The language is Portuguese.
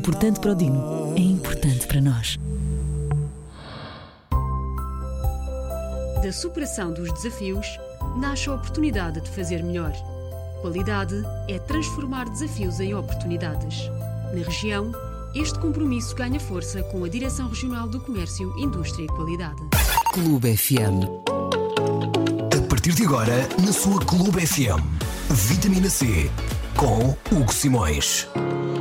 Importante para o Dino, é importante para nós. Da superação dos desafios, nasce a oportunidade de fazer melhor. Qualidade é transformar desafios em oportunidades. Na região, este compromisso ganha força com a Direção Regional do Comércio, Indústria e Qualidade. Clube FM. A partir de agora, na sua Clube FM. Vitamina C, com Hugo Simões.